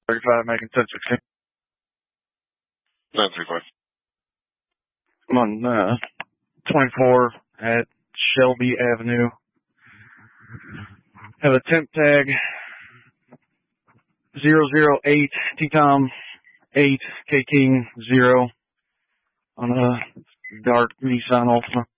35 making 1016. 935. I'm on 24 at Shelby Avenue. Have a temp tag 008 T-Tom 8 K King 0 on a dark Nissan Altima.